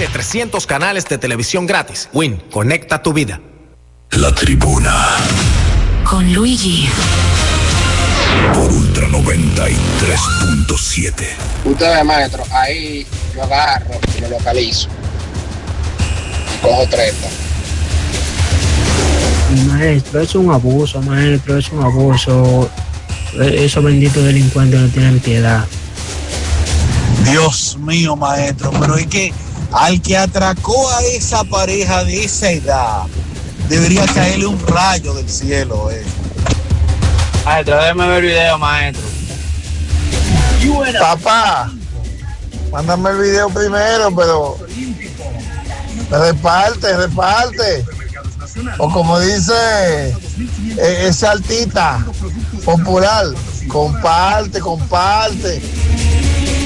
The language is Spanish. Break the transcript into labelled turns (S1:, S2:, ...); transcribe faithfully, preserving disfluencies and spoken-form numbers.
S1: de trescientos canales de televisión gratis. Win, conecta tu vida.
S2: La Tribuna.
S3: Con Luigi.
S2: Por Ultra noventa y tres punto siete.
S4: Usted ve, maestro, ahí lo agarro y lo localizo. Y cojo treinta.
S5: Maestro, es un abuso, maestro, es un abuso. Esos benditos delincuentes no tienen piedad.
S6: Dios mío, maestro, pero es que al que atracó a esa pareja de esa edad, debería caerle un rayo del cielo, eh.
S7: Maestro, déjeme ver el video, maestro.
S8: Papá, mándame el video primero, pero reparte, reparte. O como dice ese artista popular, comparte, comparte.